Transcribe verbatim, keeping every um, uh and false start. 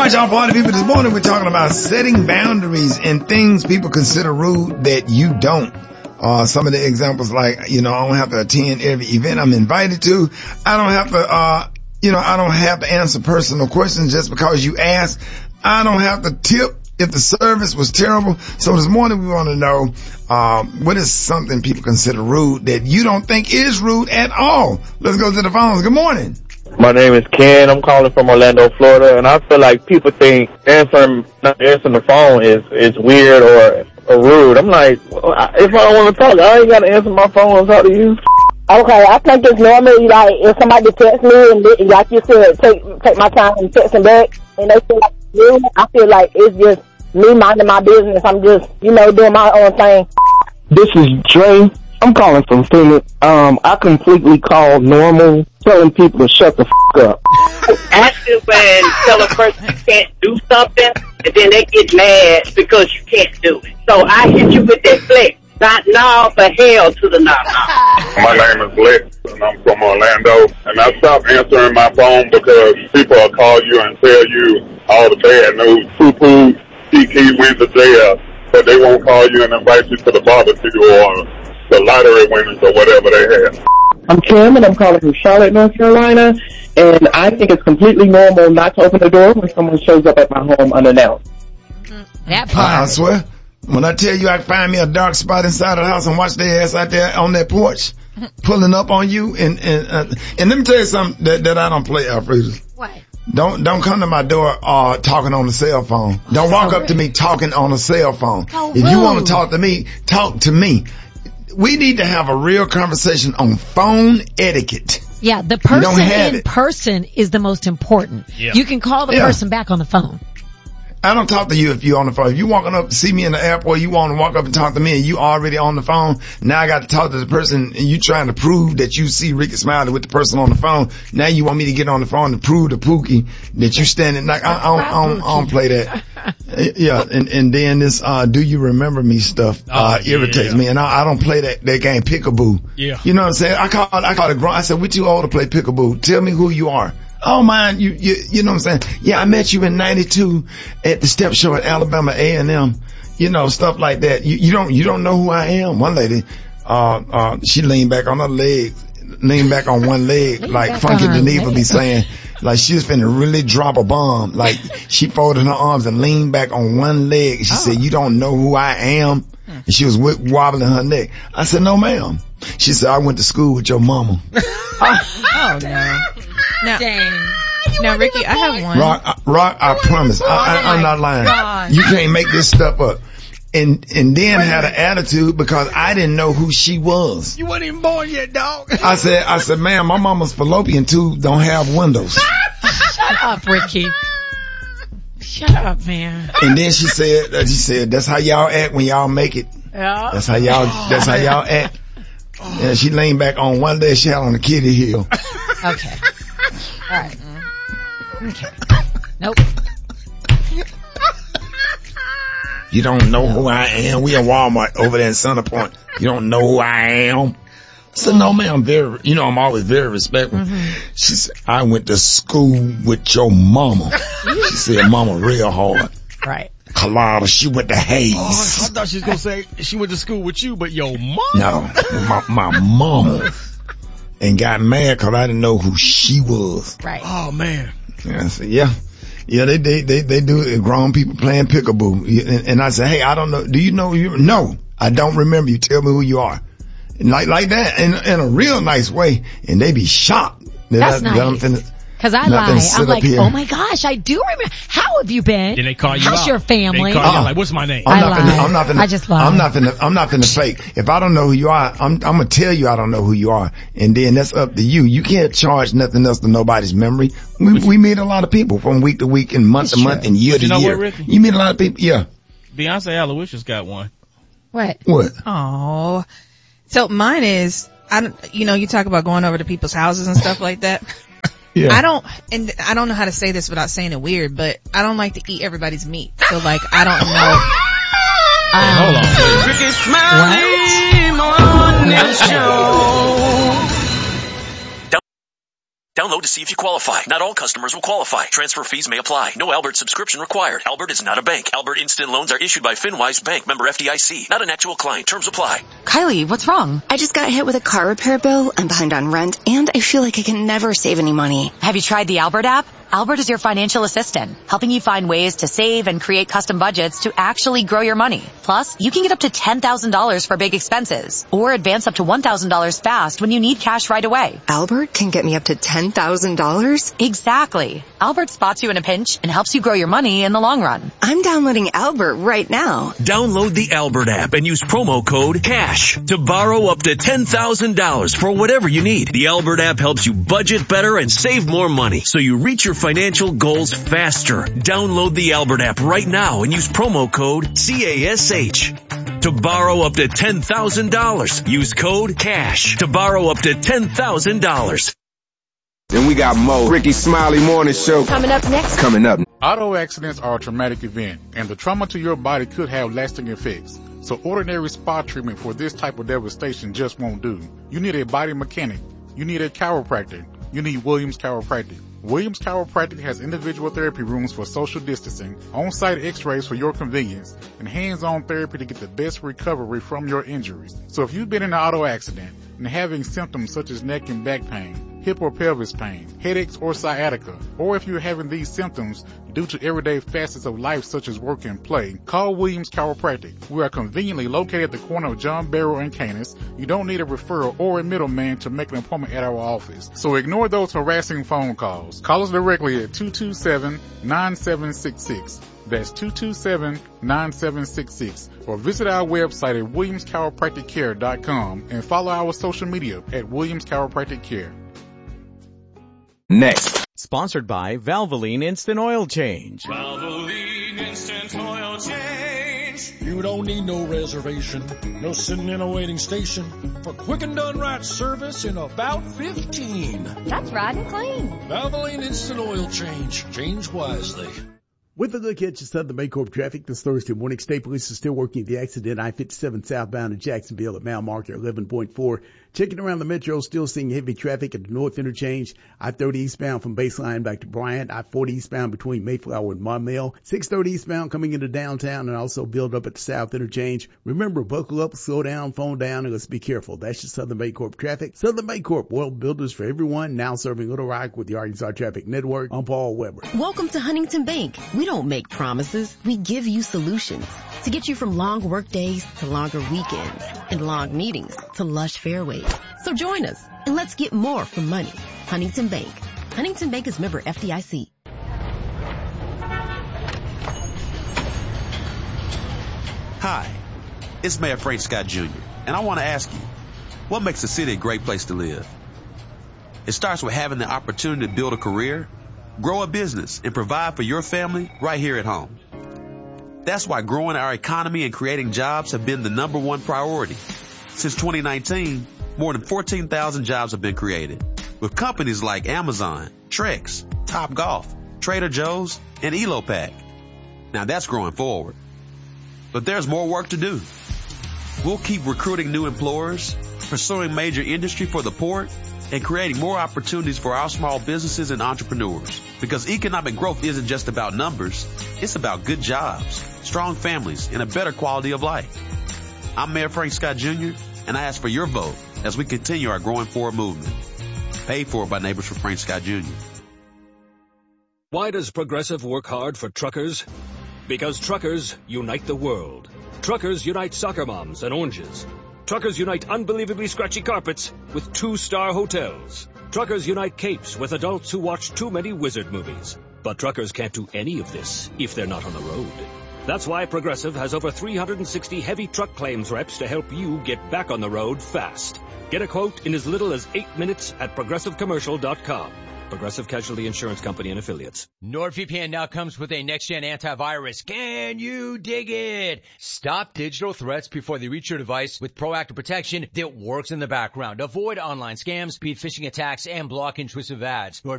right, y'all party people, this morning we're talking about setting boundaries and things people consider rude that you don't. Uh, some of the examples like, you know, I don't have to attend every event I'm invited to. I don't have to, uh, you know, I don't have to answer personal questions just because you ask. I don't have to tip if the service was terrible. So this morning we want to know, um, what is something people consider rude that you don't think is rude at all? Let's go to the phones. Good morning. My name is Ken. I'm calling from Orlando, Florida, and I feel like people think answering not answering the phone is is weird or, or rude. I'm like, if I don't want to talk, I ain't got to answer my phone and talk to you. Okay, I think it's normally like if somebody texts me and they, like you said, take take my time and text them back, and they feel like rude. I feel like it's just me minding my business. I'm just, you know, doing my own thing. This is Dre. I'm calling from Phoenix. Um, I completely call normal telling people to shut the f*** up. Actually, when tell a person you can't do something, and then they get mad because you can't do it. So I hit you with that flex. Not now, but hell to the no, no. My name is Lex, and I'm from Orlando. And I stopped answering my phone because people will call you and tell you all the bad news. Poo-poo, Kiki went to jail, but they won't call you and invite you to the barbecue or the lottery winners or whatever they have. I'm Kim, and I'm calling from Charlotte, North Carolina, and I think it's completely normal not to open the door when someone shows up at my home unannounced. That part. I, I swear, when I tell you I find me a dark spot inside of the house and watch their ass out there on that porch, pulling up on you, and and uh, and let me tell you something that, that I don't play, Alfreda. What? Don't don't come to my door uh talking on the cell phone. Don't walk up to me talking on a cell phone. Oh, if you rude. want to talk to me, talk to me. We need to have a real conversation on phone etiquette. Yeah, the don't person have in it. person is the most important. Yeah. You can call the Yeah. person back on the phone. I don't talk to you if you're on the phone. If you walking up to see me in the airport, you want to walk up and talk to me and you already on the phone. Now I got to talk to the person and you trying to prove that you see Ricky Smiley with the person on the phone. Now you want me to get on the phone and prove to Pookie that you standing like, I, I, don't, I, don't, I don't play that. Yeah. And, and then this, uh, do you remember me stuff, uh, Oh, yeah. irritates me. And I, I don't play that, that game Pickaboo. Yeah. You know what I'm saying? I call, I call it grown. I said, we're too old to play Pickaboo. Tell me who you are. Oh man, you, you, you know what I'm saying? Yeah, I met you in ninety-two at the step show at Alabama A and M. You know, stuff like that. You, you don't, you don't know who I am. One lady, uh, uh, she leaned back on her leg, leaned back on one leg, Lean like back Funky on her Geneva leg. be saying, like she was finna really drop a bomb. Like she folded her arms and leaned back on one leg. And she Oh. said, you don't know who I am? And she was w- wobbling her neck. I said, no ma'am. She said, I went to school with your mama. Oh, no. Now, Dang. now, Ricky, I have one. Rock, I- Rock, I promise. I, I, I'm not lying. God. You can't make this stuff up. And, and then had an attitude because I didn't know who she was. You weren't even born yet, dog. I said, I said, ma'am, my mama's fallopian tube don't have windows. Shut up, Ricky. Shut up, man. And then she said, uh, she said, that's how y'all act when y'all make it. Yeah. That's how y'all, that's how y'all act. And she leaned back on one leg, she had on a kitty heel. Okay. All right. Okay. Nope. You don't know who I am. We in Walmart over there in Center Point. You don't know who I am. I said, no man, I'm very, you know, I'm always very respectful. Mm-hmm. She said, I went to school with your mama. She said, mama real hard. Right. Colada, she went to Hayes. Oh, I thought she was gonna say she went to school with you, but your mom. No, my, my mama. And got mad cause I didn't know who she was. Right. Oh man. And I said, yeah. Yeah, they, they, they, they do it. Grown people playing peekaboo. And, and I said, hey, I don't know. Do you know you? No, I don't remember you. Tell me who you are. And like, like that in, in a real nice way. And they be shocked. That That's I, that I'm nice. finna, Cause I Nothing lie. sit I'm up like, here. oh my gosh, I do remember. How have you been? Then they call you How's out. your family? They call you Uh-uh. out like, what's my name? I'm I not lie. finna, I'm not finna, I just lie. I'm not finna, I'm not finna fake. If I don't know who you are, I'm, I'm gonna tell you I don't know who you are. And then that's up to you. You can't charge nothing else to nobody's memory. We, we meet a lot of people from week to week and month to That's month true. and year But to you know year. what, Ricky? You meet a lot of people. Yeah. Beyonce Aloysius got one. What? What? Oh. So mine is, I don't, you know, you talk about going over to people's houses and stuff like that. Yeah. I don't, and I don't know how to say this without saying it weird, but I don't like to eat everybody's meat. So like, I don't know. Hey, hold on. Wait. Ricky Smiley, What? morning show. Download to see if you qualify. Not all customers will qualify. Transfer fees may apply. No Albert subscription required. Albert is not a bank. Albert Instant Loans are issued by FinWise Bank, member F D I C. Not an actual client. Terms apply. Kylie, what's wrong? I just got hit with a car repair bill. I'm behind on rent, and I feel like I can never save any money. Have you tried the Albert app? Albert is your financial assistant, helping you find ways to save and create custom budgets to actually grow your money. Plus, you can get up to ten thousand dollars for big expenses, or advance up to one thousand dollars fast when you need cash right away. Albert can get me up to ten thousand dollars? Exactly. Albert spots you in a pinch and helps you grow your money in the long run. I'm downloading Albert right now. Download the Albert app and use promo code CASH to borrow up to ten thousand dollars for whatever you need. The Albert app helps you budget better and save more money, so you reach your financial goals faster. Download the Albert app right now and use promo code CASH to borrow up to ten thousand dollars. Use code CASH to borrow up to ten thousand dollars. Then we got Mo, Ricky Smiley Morning Show. Coming up next. Coming up. Auto accidents are a traumatic event, and the trauma to your body could have lasting effects. So ordinary spa treatment for this type of devastation just won't do. You need a body mechanic. You need a chiropractor. You need Williams Chiropractic. Williams Chiropractic has individual therapy rooms for social distancing, on-site x-rays for your convenience, and hands-on therapy to get the best recovery from your injuries. So if you've been in an auto accident and having symptoms such as neck and back pain, hip or pelvis pain, headaches or sciatica, or if you're having these symptoms due to everyday facets of life such as work and play, call Williams Chiropractic. We are conveniently located at the corner of John Barrow and Canis. You don't need a referral or a middleman to make an appointment at our office. So ignore those harassing phone calls. Call us directly at two two seven, nine seven six six. That's two two seven, nine seven six six. Or visit our website at williams chiropractic care dot com and follow our social media at Williams Chiropractic Care. Next. Sponsored by Valvoline Instant Oil Change. Valvoline Instant Oil Change. You don't need no reservation, no sitting in a waiting station for quick and done right service in about fifteen. That's right and clean. Valvoline Instant Oil Change. Change wisely. With a look at your Southern Baycorp traffic this Thursday morning, State Police is still working the accident I fifty-seven southbound in Jacksonville at mile marker eleven point four. Checking around the metro, still seeing heavy traffic at the north interchange. I thirty eastbound from Baseline back to Bryant. I forty eastbound between Mayflower and Monmouth. six thirty eastbound coming into downtown and also build up at the south interchange. Remember, buckle up, slow down, phone down, and let's be careful. That's your Southern Baycorp traffic. Southern Baycorp, world builders for everyone, now serving Little Rock with the Arkansas Traffic Network. I'm Paul Weber. Welcome to Huntington Bank. We don't make promises. We give you solutions to get you from long work days to longer weekends and long meetings to lush fairways. So join us and let's get more from money. Huntington Bank. Huntington Bank is member F D I C. Hi, it's Mayor Frank Scott Junior and I want to ask you, what makes a city a great place to live? It starts with having the opportunity to build a career, grow a business, and provide for your family right here at home. That's why growing our economy and creating jobs have been the number one priority. Since twenty nineteen, more than fourteen thousand jobs have been created with companies like Amazon, Trex, Topgolf, Trader Joe's, and Elopac. Now that's growing forward. But there's more work to do. We'll keep recruiting new employers, pursuing major industry for the port, and creating more opportunities for our small businesses and entrepreneurs. Because economic growth isn't just about numbers, it's about good jobs, strong families, and a better quality of life. I'm Mayor Frank Scott Junior, and I ask for your vote as we continue our Growing Forward movement. Paid for by Neighbors for Frank Scott Junior Why does Progressive work hard for truckers? Because truckers unite the world. Truckers unite soccer moms and oranges. Truckers unite unbelievably scratchy carpets with two-star hotels. Truckers unite capes with adults who watch too many wizard movies. But truckers can't do any of this if they're not on the road. That's why Progressive has over three hundred sixty heavy truck claims reps to help you get back on the road fast. Get a quote in as little as eight minutes at progressive commercial dot com. Progressive Casualty Insurance Company and Affiliates. NordVPN now comes with a next-gen antivirus. Can you dig it? Stop digital threats before they reach your device with proactive protection that works in the background. Avoid online scams, beat phishing attacks, and block intrusive ads. Nord-